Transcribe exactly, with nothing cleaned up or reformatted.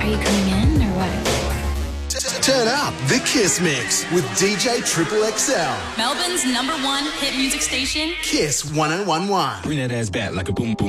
you coming in or what? Turn up the Kiss Mix with D J Triple X L. Melbourne's number one hit music station. Kiss one oh one one. Bring that ass back like a boom boom.